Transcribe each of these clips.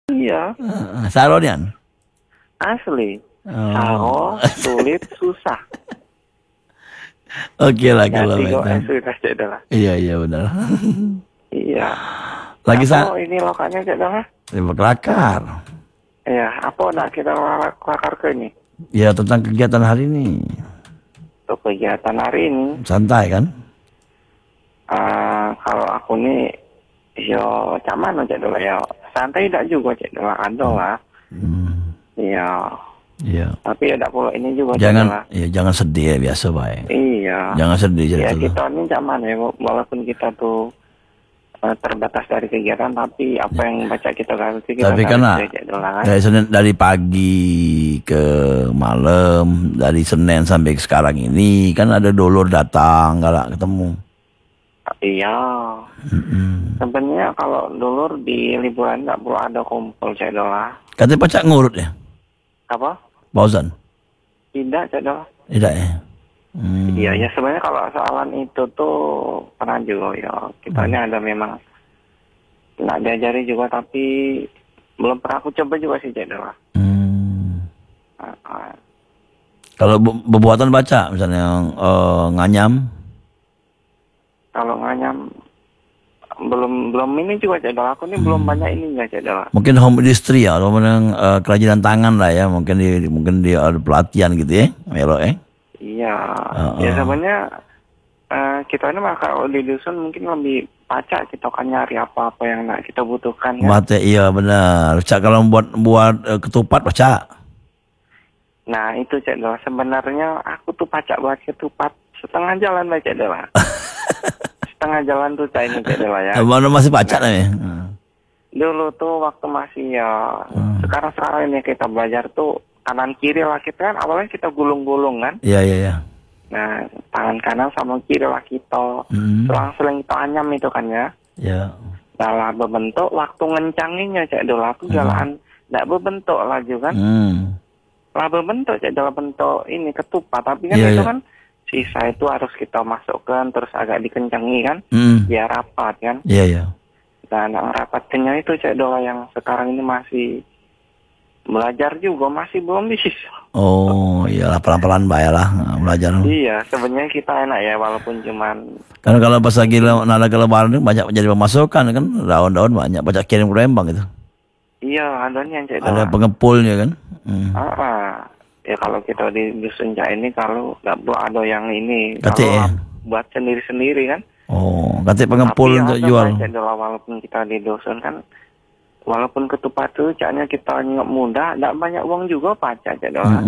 Iya, Saronian. asli. Oh. Saro, sulit, susah. Oke lah kalau Jadi kok itu. sudah cek lah. Iya iya benar. Iya. Lagi Apa ini lokanya cek lah? kelakar. Iya, apa nak kita kelakar ke ini? Ya tentang kegiatan hari ini. Untuk kegiatan hari ini, Santai kan? kalau aku nih, yo caman cek dulu ya. Santai tidak juga cek dulu ada lah. Iya. Iya. Tapi ada pula ini juga Jangan jangan sedih ya, biasa baik. Iya. Jangan sedih Ya gitu. kita ini caman ya, walaupun kita tuh terbatas dari kegiatan, tapi apa yang baca kita kasih kita Tapi kan dari pagi ke malam, dari Senin sampai sekarang ini kan ada dulur datang, galak ketemu. Iya. Sebenarnya kalau dulur di liburan nggak perlu ada kumpul cek lah. Katanya pacak ngurut ya? Apa? Bosan? Tidak cek lah. Tidak ya? Iya ya, sebenarnya kalau soalan itu tuh pernah juga ya, kita ini ada memang nggak diajari juga, tapi belum pernah aku coba juga sih cek lah. Kalau bebuatan baca misalnya nganyam. Kalau nganyam belum ini juga cek lah. Aku ini belum banyak ini nggak cek lah. Mungkin home industry ya, atau kerajinan tangan lah ya, mungkin dia ada pelatihan gitu ya, Melo Iya, ya sebenarnya kita ini mah kalau di dusun mungkin lebih pacak, kita kan nyari apa-apa yang nak kita butuhkan ya. Mate iya benar. Cak kalau buat ketupat pacak. Nah itu cek doa. Sebenarnya aku tuh pacak buat ketupat setengah jalan lah cek doa. Setengah jalan tuh cak ini cek doa ya. Mana masih pacak nih? Dulu tuh waktu masih ya, sekarang ini kita belajar tuh kanan kiri lah kita kan, awalnya kita gulung-gulung kan. Iya iya iya. Nah tangan kanan sama kiri lah kita selang-seling kita anyam itu kan ya. Iya. Nah lah berbentuk waktu ngencanginya cek doa aku jalan nggak berbentuk lagi kan. Lah berbentuk cek dalam bentuk ini ketupat, tapi kan itu kan sisa itu harus kita masukkan terus agak dikencangi kan, biar rapat kan. Iya iya. Dan rapatnya itu cek doa yang sekarang ini masih belajar juga, masih belum bisa. Oh iyalah, pelan-pelan lah belajar. Iya sebenarnya kita enak ya, walaupun cuman karena kalau pas lagi nada kelebaran banyak jadi pemasukan kan, daun-daun banyak kirim ke Lembang gitu. Iya adanya cek doa. Ada pengepulnya kan. Ya kalau kita di dusun cak ini kalau nggak perlu ada yang ini, kalau buat sendiri-sendiri kan. Oh, katanya pengepul untuk jual. Tapi walaupun kita di dusun kan, walaupun ketupat itu caknya kita nggak mudah, nggak banyak uang juga pacak cak doang.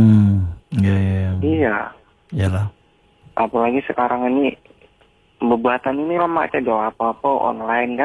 Iya. Iyalah. Apalagi sekarang ini pembuatan ini lemak cak doang, apa-apa online kan.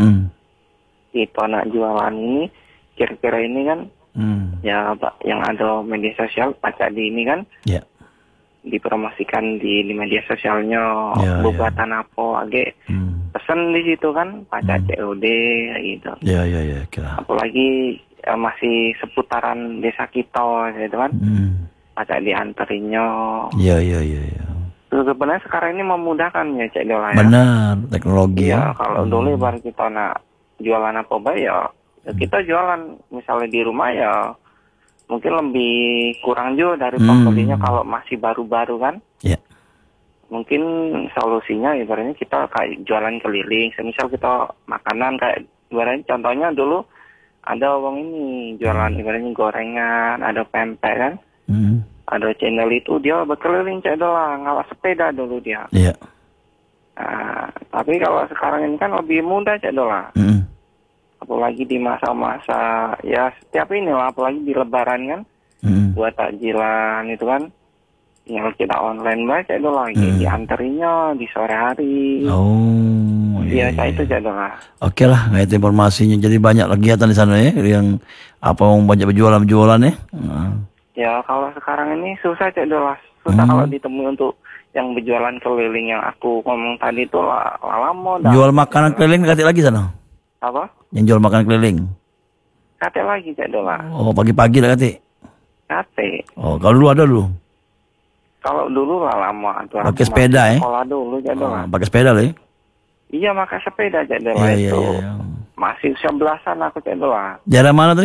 Kita nak jualan ini, kira-kira ini kan. Ya yang ada media sosial pacak di ini kan, dipromosikan di media sosialnya, buatan apa agak pesen di situ kan, pacak COD gitu. Iya. Apalagi masih seputaran desa kita gitu kan, pacak dianterinya. Iya. Sebenarnya sekarang ini memudahkan ya cek dola ya. Benar, teknologi ya. Kalau dulu baru kita nak jualan apa ya kita jualan misalnya di rumah ya mungkin lebih kurang juga dari pembelinya kalau masih baru-baru kan. Iya. Mungkin solusinya ibaratnya kita kayak jualan keliling. Semisal kita makanan kayak ibaratnya contohnya dulu ada orang ini jualan ibaratnya gorengan, ada pempek kan. Ada channel itu dia berkeliling cek doang, ngawak sepeda dulu dia. Iya. Nah, tapi kalau sekarang ini kan lebih mudah cek doang. Apalagi di masa-masa ya setiap ini lah, apalagi di lebaran kan, buat takjilan itu kan, yang kita online baca itu lagi dianterinya di sore hari. Oh iya itu jadi lah. Oke lah, itu informasinya. Jadi banyak kegiatan di sana ya, yang apa mau banyak berjualan ya. Ya kalau sekarang ini susah cek lah, susah kalau ditemui untuk yang berjualan keliling yang aku ngomong tadi itu lama. Jual makanan keliling kate lagi sana. Apa? Yang jual makanan keliling. Kate lagi cek lah. Oh pagi-pagi lah kate. Kate. Oh kalau dulu ada dulu. Kalau dulu lah lama. Pakai sepeda ya? Sekolah dulu cek lah. Pakai sepeda lah ya? Iya pakai sepeda cek lah itu. Iya. Masih 11-an aku cek lah. Jalan mana tuh?